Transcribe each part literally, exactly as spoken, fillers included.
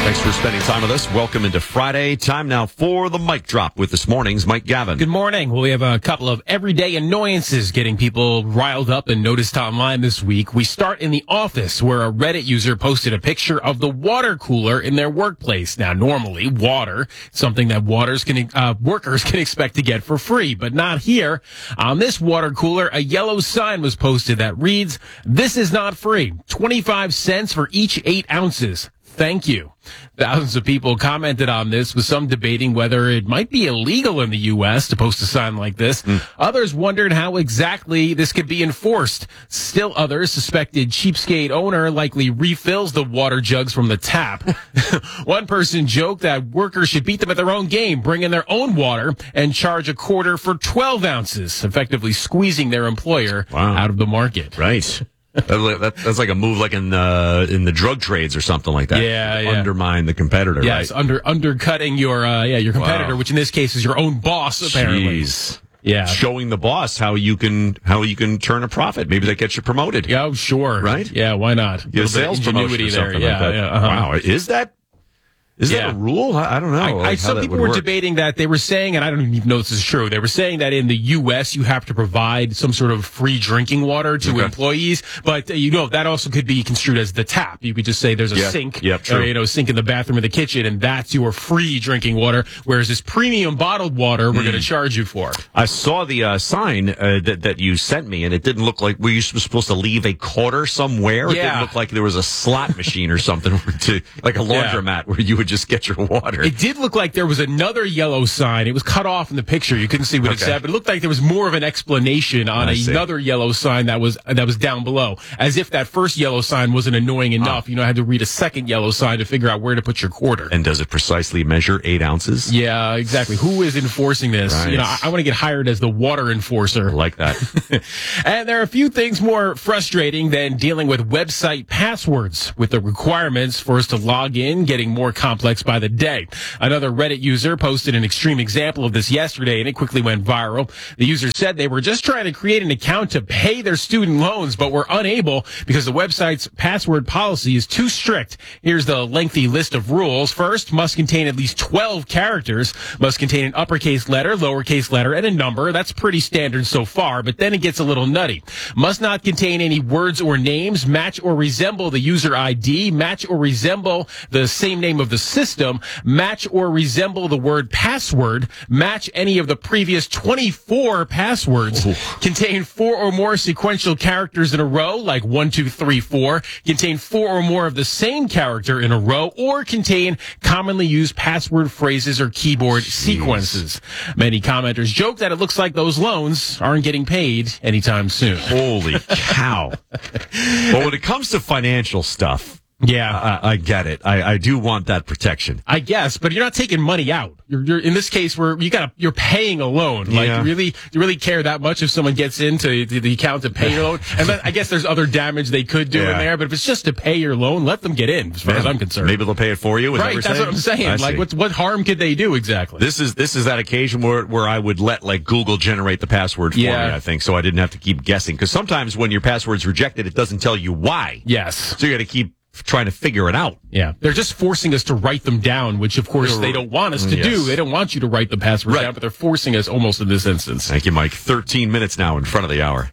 Thanks for spending time with us. Welcome into Friday. Time now for the mic drop with this morning's Mike Gavin. Good morning. Well, we have a couple of everyday annoyances getting people riled up and noticed online this week. We start in the office, where a Reddit user posted a picture of the water cooler in their workplace. Now, normally, water, something that waters can, uh, workers can expect to get for free, but not here. On this water cooler, a yellow sign was posted that reads, "This is not free. twenty-five cents for each eight ounces. Thank you." Thousands of people commented on this, with some debating whether it might be illegal in the U S to post a sign like this. Mm. Others wondered how exactly this could be enforced. Still others suspected cheapskate owner likely refills the water jugs from the tap. One person joked that workers should beat them at their own game, bring in their own water, and charge a quarter for twelve ounces, effectively squeezing their employer wow. out of the market. Right. that, that's like a move like in uh, in the drug trades or something like that. Yeah, yeah. Undermine the competitor, yes, right? under undercutting your uh, yeah your competitor, wow. which in this case is your own boss, apparently. Jeez. Yeah, showing the boss how you can how you can turn a profit. Maybe that gets you promoted. Yeah, oh, sure. Right? Yeah, why not? Get a sales promotion or something there. like yeah, that. Yeah, uh-huh. Wow, is that? Is yeah. that a rule? I, I don't know. I, like I, some people were work. debating that. They were saying, and I don't even know if this is true, they were saying that in the U S you have to provide some sort of free drinking water to okay. employees, but uh, you know that also could be construed as the tap. You could just say there's a yeah. sink, yep, true. or you know, sink in the bathroom or the kitchen, and that's your free drinking water, whereas this premium bottled water we're mm. going to charge you for. I saw the uh, sign uh, that, that you sent me, and it didn't look like, were you supposed to leave a quarter somewhere? It yeah. didn't look like there was a slot machine or something, to like a laundromat yeah. where you would just get your water. It did look like there was another yellow sign. It was cut off in the picture. You couldn't see what okay. it said, but it looked like there was more of an explanation on I another see. yellow sign that was that was down below, as if that first yellow sign wasn't annoying enough. Oh. You know, I had to read a second yellow sign to figure out where to put your quarter. And does it precisely measure eight ounces? Yeah, exactly. Who is enforcing this? Right. You know, I, I want to get hired as the water enforcer. I like that. And there are a few things more frustrating than dealing with website passwords, with the requirements for us to log in getting more complex by the day. Another Reddit user posted an extreme example of this yesterday, and it quickly went viral. The user said they were just trying to create an account to pay their student loans, but were unable because the website's password policy is too strict. Here's the lengthy list of rules. First, must contain at least twelve characters, must contain an uppercase letter, lowercase letter, and a number. That's pretty standard so far, but then it gets a little nutty. Must not contain any words or names, match or resemble the user I D, match or resemble the same name of the system, match or resemble the word password, match any of the previous twenty-four passwords, Ooh. contain four or more sequential characters in a row, like one, two, three, four, contain four or more of the same character in a row, or contain commonly used password phrases or keyboard Jeez. sequences. Many commenters joke that it looks like those loans aren't getting paid anytime soon. Holy cow. But when it comes to financial stuff, yeah, I, I get it. I, I do want that protection. I guess, but you're not taking money out. You're, you're in this case where you got you're paying a loan. Like, yeah. you really, you really care that much if someone gets into the account to pay your loan? And then I guess there's other damage they could do yeah. in there. But if it's just to pay your loan, let them get in. As far yeah. as I'm concerned, maybe they'll pay it for you. Is right, that that's saying? what I'm saying. I like, what what harm could they do exactly? This is this is that occasion where where I would let like Google generate the password for yeah. me. I think so. I didn't have to keep guessing, because sometimes when your password's rejected, it doesn't tell you why. Yes, so you got to keep trying to figure it out. Yeah. They're just forcing us to write them down, which of course they don't want us to yes. do. They don't want you to write the passwords right. down, but they're forcing us almost in this instance. Thank you, Mike. thirteen minutes now in front of the hour.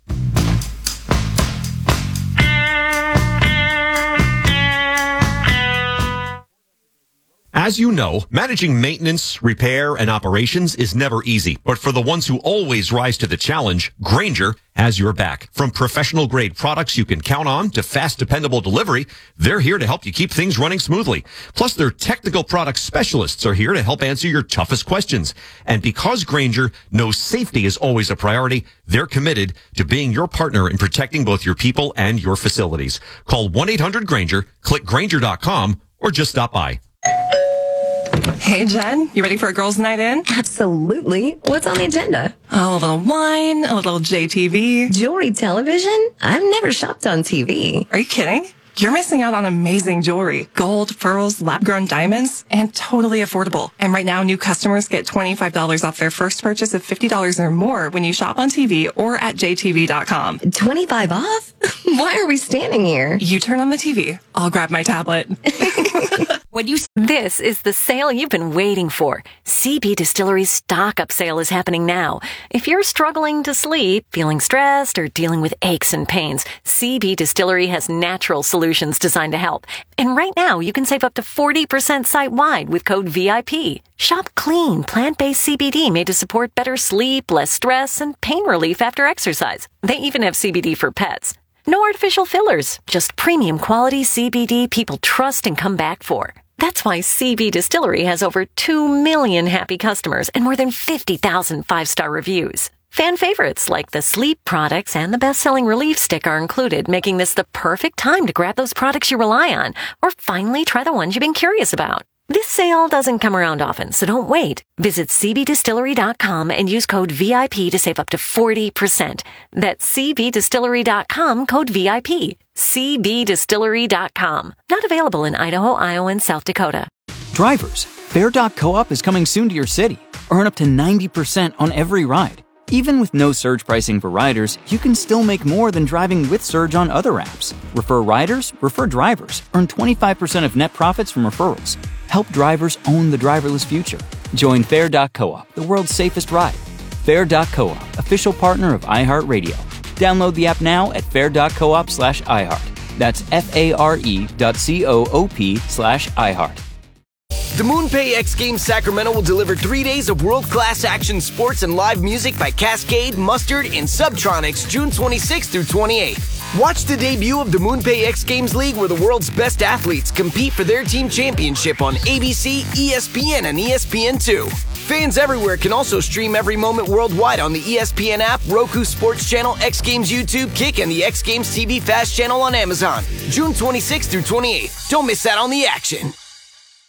As you know, managing maintenance, repair, and operations is never easy. But for the ones who always rise to the challenge, Grainger has your back. From professional-grade products you can count on to fast, dependable delivery, they're here to help you keep things running smoothly. Plus, their technical product specialists are here to help answer your toughest questions. And because Grainger knows safety is always a priority, they're committed to being your partner in protecting both your people and your facilities. Call one eight hundred Grainger, click Grainger dot com, or just stop by. Hey, Jen, you ready for a girls' night in? Absolutely. What's on the agenda? Oh, a little wine, a little J T V. Jewelry television? I've never shopped on T V. Are you kidding? You're missing out on amazing jewelry. Gold, pearls, lab-grown diamonds, and totally affordable. And right now, new customers get twenty-five dollars off their first purchase of fifty dollars or more when you shop on T V or at J T V dot com. twenty-five off? Why are we standing here? You turn on the T V. I'll grab my tablet. When you This is the sale you've been waiting for. C B Distillery's stock up sale is happening now. If you're struggling to sleep, feeling stressed, or dealing with aches and pains, C B Distillery has natural solutions designed to help. And right now, you can save up to forty percent site-wide with code V I P. Shop clean, plant-based C B D made to support better sleep, less stress, and pain relief after exercise. They even have C B D for pets. No artificial fillers, just premium quality C B D people trust and come back for. That's why C B Distillery has over two million happy customers and more than fifty thousand five-star reviews. Fan favorites like the sleep products and the best-selling relief stick are included, making this the perfect time to grab those products you rely on or finally try the ones you've been curious about. This sale doesn't come around often, so don't wait. Visit C B distillery dot com and use code V I P to save up to forty percent. That's C B distillery dot com, code V I P. C B distillery dot com. Not available in Idaho, Iowa, and South Dakota. Drivers, Fare dot coop is coming soon to your city. Earn up to ninety percent on every ride. Even with no surge pricing for riders, you can still make more than driving with Surge on other apps. Refer riders, refer drivers. Earn twenty-five percent of net profits from referrals. Help drivers own the driverless future. Join Fare dot coop, the world's safest ride. Fare dot coop, official partner of iHeartRadio. Download the app now at fare dot coop slash iHeart. That's F-A-R-E dot C-O-O-P slash iHeart. The MoonPay X Games Sacramento will deliver three days of world-class action sports and live music by Cascade, Mustard, and Subtronics June twenty-sixth through twenty-eighth. Watch the debut of the MoonPay X Games League where the world's best athletes compete for their team championship on A B C, E S P N, and E S P N two. Fans everywhere can also stream every moment worldwide on the E S P N app, Roku Sports Channel, X Games YouTube, Kick, and the X Games T V Fast channel on Amazon. June twenty-sixth through twenty-eighth. Don't miss out on the action.